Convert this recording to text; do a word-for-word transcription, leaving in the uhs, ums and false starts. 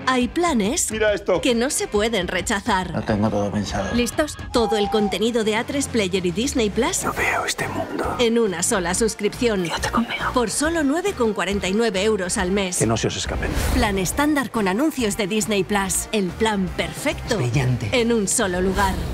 Hay planes Mira esto. que no se pueden rechazar. Lo tengo todo pensado. ¿Listos? Todo el contenido de A tres Player y Disney Plus No veo este mundo. en una sola suscripción. Quédate conmigo. Por solo nueve con cuarenta y nueve euros al mes. Que no se os escapen. Plan estándar con anuncios de Disney Plus. El plan perfecto Brillante. en un solo lugar.